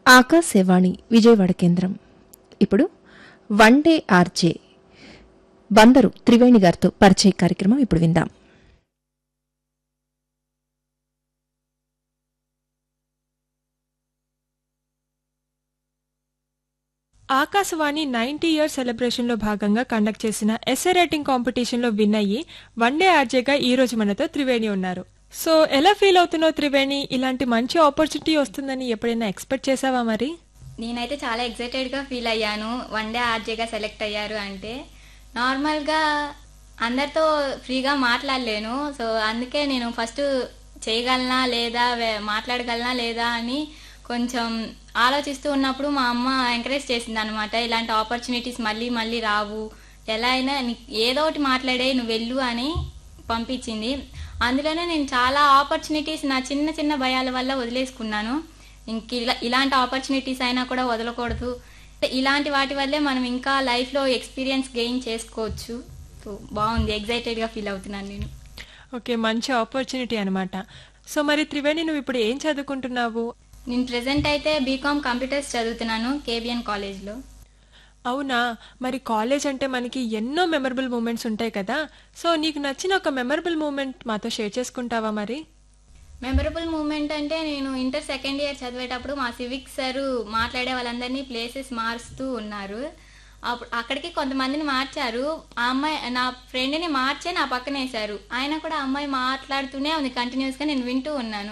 ఆకాశవాణి విజయవాడ కేంద్రం. ఇప్పుడు one day RJ Bandar Triveni గారితో పరిచయ కార్యక్రమం ఇప్పుడు విందాం. ఆకాశవాణి 90 ఇయర్స్ సెలబ్రేషన్ లో భాగంగా కండక్ట్ చేసిన ఎస్ఏ రైటింగ్ కాంపిటీషన్ లో విన్ అయ్యి వన్ డే ఆర్జేగా ఈ రోజు మనతో త్రివేణి ఉన్నారు. సో ఎలా ఫీల్ అవుతున్నావు త్రివేణి? ఇలాంటి మంచి ఆపర్చునిటీ వస్తుందని ఎప్పుడైనా ఎక్స్పెక్ట్ చేసావా మరి? నేనైతే చాలా ఎక్సైటెడ్గా ఫీల్ అయ్యాను. వన్ డే ఆర్జేగా సెలెక్ట్ అయ్యారు అంటే నార్మల్గా అందరితో ఫ్రీగా మాట్లాడలేను. సో అందుకే నేను ఫస్ట్ చేయగలనా లేదా మాట్లాడగలనా లేదా అని కొంచెం ఆలోచిస్తూ ఉన్నప్పుడు మా అమ్మ ఎంకరేజ్ చేసింది అనమాట. ఇలాంటి ఆపర్చునిటీస్ మళ్ళీ మళ్ళీ రావు, ఎలా అయినా ఏదో ఒకటి మాట్లాడే నువ్వు వెళ్ళు అని పంపించింది. అందులోనే నేను చాలా ఆపర్చునిటీస్ నా చిన్న చిన్న భయాల వల్ల వదిలేసుకున్నాను. ఇంక ఇలాంటి ఆపర్చునిటీస్ అయినా కూడా వదలకూడదు. ఇలాంటి వాటి వల్లే మనం ఇంకా లైఫ్లో ఎక్స్పీరియన్స్ గెయిన్ చేసుకోవచ్చు. సో బాగుంది, ఎగ్జైటెడ్గా ఫీల్ అవుతున్నాను నేను. ఓకే, మంచి ఆపర్చునిటీ అనమాట. సో మరి త్రివేణి, నువ్వు ఇప్పుడు ఏం చదువుకుంటున్నావు? నేను ప్రెసెంట్ అయితే బీకామ్ కంప్యూటర్స్ చదువుతున్నాను కేబిఎన్ కాలేజ్లో. అవునా? మరి కాలేజ్ అంటే మనకి ఎన్నో మెమరబుల్ మూమెంట్స్ ఉంటాయి కదా. సో నీకు నచ్చిన ఒక మెమరబుల్ మూమెంట్ మాతో షేర్ చేసుకుంటావా మరి? మెమరబుల్ మూమెంట్ అంటే నేను ఇంటర్ సెకండ్ ఇయర్ చదివేటప్పుడు మా సివిక్స్ సార్ మాట్లాడే వాళ్ళందరినీ ప్లేసెస్ మారుస్తూ ఉన్నారు. అప్పుడు అక్కడికి కొంతమందిని మార్చారు. ఆ అమ్మాయి నా ఫ్రెండ్ని మార్చే నా పక్కన వేశారు. ఆయన కూడా అమ్మాయి మాట్లాడుతూనే ఉంది కంటిన్యూస్గా, నేను వింటూ ఉన్నాను.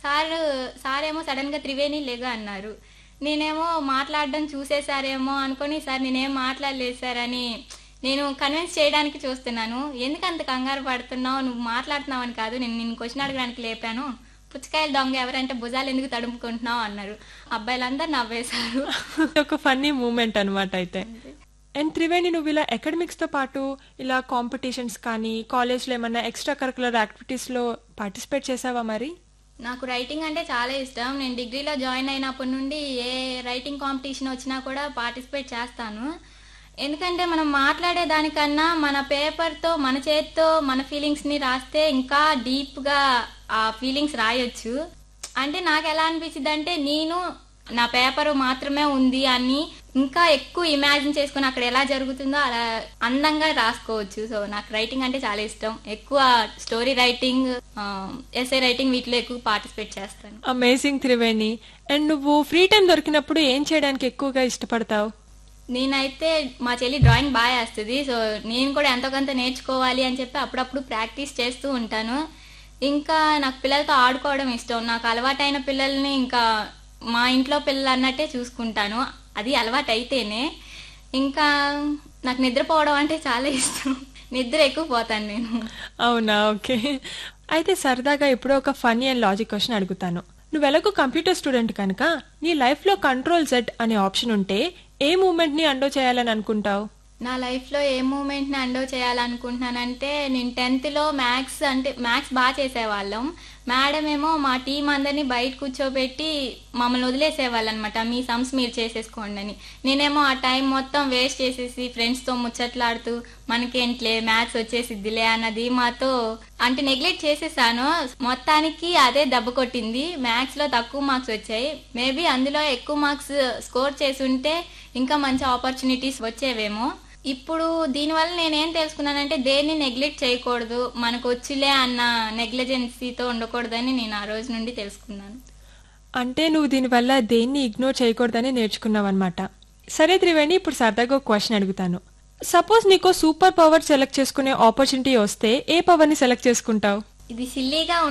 సార్ ఏమో సడన్గా త్రివేణి లేగా అన్నారు. నేనేమో మాట్లాడడం చూసేసారేమో అనుకొని సార్ నేనేం మాట్లాడలేదు సార్ అని నేను కన్విన్స్ చేయడానికి చూస్తున్నాను. ఎందుకు అంత కంగారు పడుతున్నావు, నువ్వు మాట్లాడుతున్నావు అని కాదు, నేను నిన్ను క్వశ్చన్ అడగడానికి లేపాను. పుచ్చకాయలు దొంగ ఎవరంటే భుజాలు ఎందుకు తడుముకుంటున్నావు అన్నారు. అబ్బాయిలందరూ నవ్వేశారు. ఒక ఫన్నీ మూమెంట్ అనమాట అయితే. అండ్ త్రివేణి, నువ్వు ఇలా అకాడమిక్స్ తో పాటు ఇలా కాంపిటీషన్స్ కానీ కాలేజ్లో ఏమన్నా ఎక్స్ట్రా కరికులర్ యాక్టివిటీస్ లో పార్టిసిపేట్ చేసావా మరి? నాకు రైటింగ్ అంటే చాలా ఇష్టం. నేను డిగ్రీలో జాయిన్ అయినప్పటి నుండి ఏ రైటింగ్ కాంపిటీషన్ వచ్చినా కూడా పార్టిసిపేట్ చేస్తాను. ఎందుకంటే మనం మాట్లాడే దానికన్నా మన పేపర్తో మన చేతితో మన ఫీలింగ్స్ని రాస్తే ఇంకా డీప్గా ఆ ఫీలింగ్స్ రాయొచ్చు. అంటే నాకు ఎలా అనిపించింది అంటే నేను నా పేపర్ మాత్రమే ఉంది అని ఇంకా ఎక్కువ ఇమాజిన్ చేసుకుని అక్కడ ఎలా జరుగుతుందో అలా అందంగా రాసుకోవచ్చు. సో నాకు రైటింగ్ అంటే చాలా ఇష్టం. ఎక్కువ స్టోరీ రైటింగ్, ఎస్ఏ రైటింగ్ వీటిలో ఎక్కువ పార్టిసిపేట్ చేస్తాను. అమేజింగ్ త్రివేణి. అండ్ నువ్వు ఫ్రీ టైం దొరికినప్పుడు ఏం చేయడానికి ఎక్కువగా ఇష్టపడతావు? నేనైతే మా చెల్లి డ్రాయింగ్ బాగా వేస్తుంది. సో నేను కూడా ఎంతో కొంత నేర్చుకోవాలి అని చెప్పి అప్పుడప్పుడు ప్రాక్టీస్ చేస్తూ ఉంటాను. ఇంకా నాకు పిల్లలతో ఆడుకోవడం ఇష్టం. నాకు అలవాటైన పిల్లల్ని ఇంకా మా ఇంట్లో పిల్లలు అన్నట్టే చూసుకుంటాను. అది అలవాటు అయితేనే. ఇంకా నాకు నిద్రపోవడం అంటే చాలా ఇష్టం. నిద్ర ఎక్కువ పోతాను నేను. అవునా? ఓకే. అయితే సరదాగా ఇప్పుడు ఒక ఫన్నీ అండ్ లాజిక్ క్వశ్చన్ అడుగుతాను. నువ్వు ఎలాగో కంప్యూటర్ స్టూడెంట్ కనుక నీ లైఫ్ లో కంట్రోల్ జెడ్ అనే ఆప్షన్ ఉంటే ఏ మూమెంట్ ని అండో చేయాలని అనుకుంటావు? నా లైఫ్లో ఏ మూమెంట్ని అండో చేయాలనుకుంటున్నానంటే నేను 10th మ్యాథ్స్ బాగా చేసేవాళ్ళం. మేడం ఏమో మా టీం అందరినీ బయట కూర్చోబెట్టి మమ్మల్ని వదిలేసేవాళ్ళు అనమాట. మీ సమ్స్ మీరు చేసేసుకోండి అని. నేనేమో ఆ టైం మొత్తం వేస్ట్ చేసేసి ఫ్రెండ్స్తో ముచ్చట్లాడుతూ మనకేంట్లే మ్యాథ్స్ వచ్చేసిద్దిలే అన్నది మాతో అంటే నెగ్లెక్ట్ చేసేసాను. మొత్తానికి అదే దెబ్బ కొట్టింది. మ్యాథ్స్లో తక్కువ మార్క్స్ వచ్చాయి. మేబీ అందులో ఎక్కువ మార్క్స్ స్కోర్ చేసి ఉంటే ఇంకా మంచి ఆపర్చునిటీస్ వచ్చేవేమో. ఇప్పుడు దీనివల్ల నేనేం తెలుసుకున్నానంటే దేన్ని నెగ్లెక్ట్ చేయకూడదు, మనకు వచ్చిలే అన్న నెగ్లిజెన్సీతో ఉండకూడదని నేను ఆ రోజు నుండి తెలుసుకున్నాను. అంటే నువ్వు దీనివల్ల దేన్ని ఇగ్నోర్ చేయకూడదని నేర్చుకున్నావు అనమాట. సరే త్రివేణి, ఇప్పుడు సరదాగా క్వశ్చన్ అడుగుతాను. సపోజ్ నీకు సూపర్ పవర్ సెలెక్ట్ చేసుకునే ఆపర్చునిటీ వస్తే ఏ పవర్ ని సెలెక్ట్ చేసుకుంటావు? ఇది సిల్లీగా